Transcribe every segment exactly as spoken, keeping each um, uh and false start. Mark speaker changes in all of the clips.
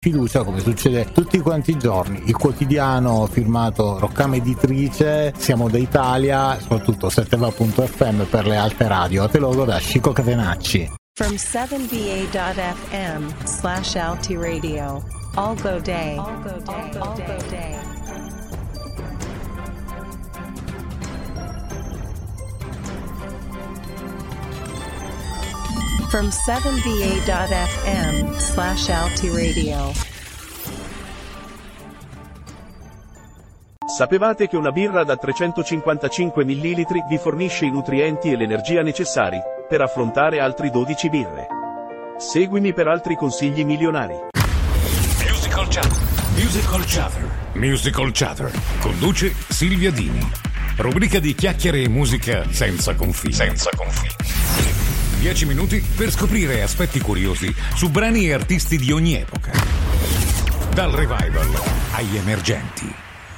Speaker 1: fiducia, come succede tutti quanti i giorni. Il quotidiano firmato Roccam Editrice, Siamo d'Italia, soprattutto setteva punto effe emme per le altre radio. A te logo da Chico Catenacci.
Speaker 2: From seven v a dot f m slash alti radio. All go day. All go day. All go day. From seven v a dot f m slash alti radio.
Speaker 3: Sapevate che una birra da trecentocinquantacinque millilitri vi fornisce i nutrienti e l'energia necessari per affrontare altri dodici birre? Seguimi per altri consigli milionari.
Speaker 4: Musical Chatter. Musical Chatter. Musical Chatter. Conduce Silvia Dini. Rubrica di chiacchiere e musica senza confini. Senza confini. Dieci minuti per scoprire aspetti curiosi su brani e artisti di ogni epoca. Dal revival agli emergenti.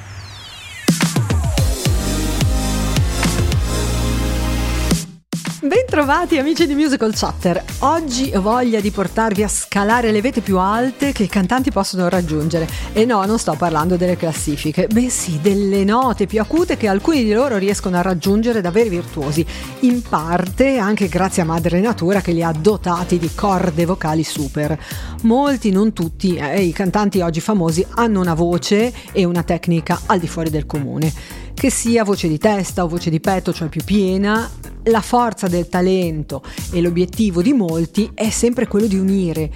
Speaker 5: Bentrovati amici di Musical Chatter. Oggi ho voglia di portarvi a scalare le vette più alte che i cantanti possono raggiungere. E no, non sto parlando delle classifiche, bensì delle note più acute che alcuni di loro riescono a raggiungere da veri virtuosi, in parte anche grazie a Madre Natura che li ha dotati di corde vocali super. Molti, non tutti, eh, i cantanti oggi famosi hanno una voce e una tecnica al di fuori del comune. Che sia voce di testa o voce di petto, cioè più piena, la forza del talento e l'obiettivo di molti è sempre quello di unire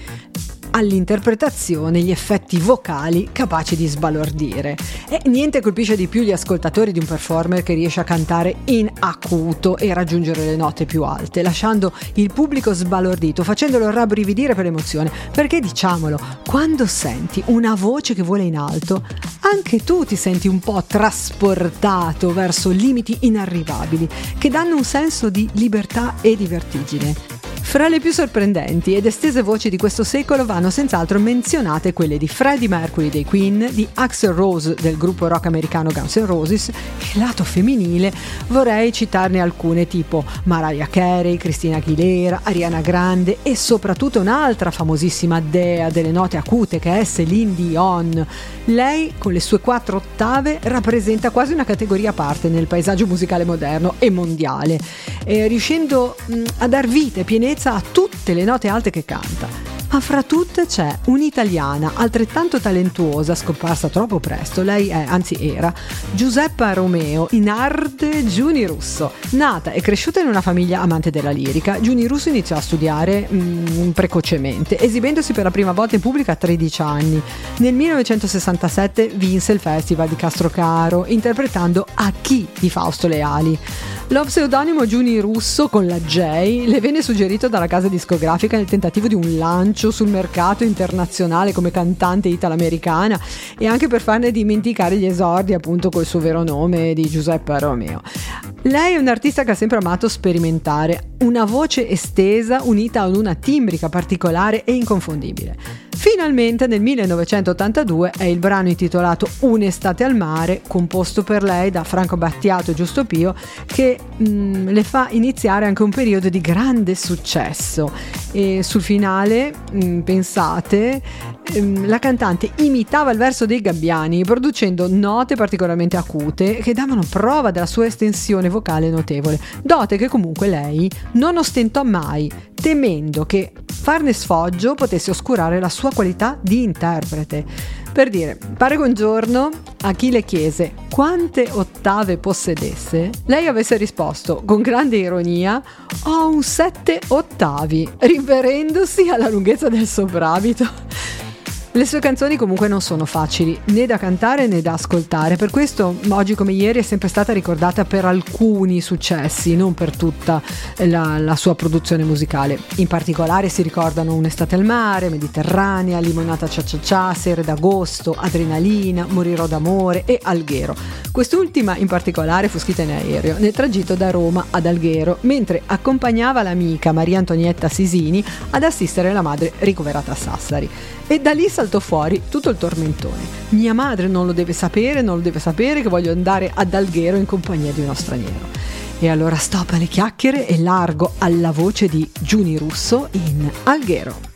Speaker 5: all'interpretazione gli effetti vocali capaci di sbalordire. E niente colpisce di più gli ascoltatori di un performer che riesce a cantare in acuto e raggiungere le note più alte, lasciando il pubblico sbalordito, facendolo rabbrividire per l'emozione. Perché diciamolo, quando senti una voce che vola in alto, anche tu ti senti un po' trasportato verso limiti inarrivabili che danno un senso di libertà e di vertigine. Fra le più sorprendenti ed estese voci di questo secolo vanno senz'altro menzionate quelle di Freddie Mercury dei Queen, di Axl Rose del gruppo rock americano Guns N' Roses, e lato femminile vorrei citarne alcune tipo Mariah Carey, Christina Aguilera, Ariana Grande e soprattutto un'altra famosissima dea delle note acute che è Céline Dion. Lei con le sue quattro ottave rappresenta quasi una categoria a parte nel paesaggio musicale moderno e mondiale, eh, riuscendo mh, a dar vita e pienezza a tutte le note alte che canta. Ma fra tutte c'è un'italiana altrettanto talentuosa, scomparsa troppo presto. Lei è, anzi era, Giuseppa Romeo, in arte Giuni Russo. Nata e cresciuta in una famiglia amante della lirica, Giuni Russo iniziò a studiare mh, precocemente, esibendosi per la prima volta in pubblico a tredici anni. Nel millenovecentosessantasette vinse il Festival di Castrocaro, interpretando A chi di Fausto Leali. Lo pseudonimo Giuni Russo con la J le venne suggerito dalla casa discografica nel tentativo di un lancio sul mercato internazionale come cantante italo-americana e anche per farne dimenticare gli esordi appunto col suo vero nome di Giuseppa Romeo. Lei è un'artista che ha sempre amato sperimentare, una voce estesa unita ad una timbrica particolare e inconfondibile. Finalmente nel millenovecentottantadue è il brano intitolato Un'estate al mare, composto per lei da Franco Battiato e Giusto Pio, che mh, le fa iniziare anche un periodo di grande successo. E sul finale, mh, pensate, mh, la cantante imitava il verso dei gabbiani, producendo note particolarmente acute che davano prova della sua estensione vocale notevole, dote che comunque lei non ostentò mai, temendo che farne sfoggio potesse oscurare la sua qualità di interprete. Per dire, pare che un giorno a chi le chiese quante ottave possedesse, lei avesse risposto con grande ironia: ho un sette ottavi, riferendosi alla lunghezza del soprabito. Le sue canzoni comunque non sono facili né da cantare né da ascoltare, per questo oggi come ieri è sempre stata ricordata per alcuni successi, non per tutta la, la sua produzione musicale. In particolare si ricordano Un'estate al mare, Mediterranea, Limonata cia cia cia, Sere d'agosto, Adrenalina, Morirò d'amore e Alghero. Quest'ultima in particolare fu scritta in aereo nel tragitto da Roma ad Alghero, mentre accompagnava l'amica Maria Antonietta Sisini ad assistere la madre ricoverata a Sassari. E da lì saltò fuori tutto il tormentone. Mia madre non lo deve sapere, non lo deve sapere che voglio andare ad Alghero in compagnia di uno straniero. E allora stop alle chiacchiere e largo alla voce di Giuni Russo in Alghero.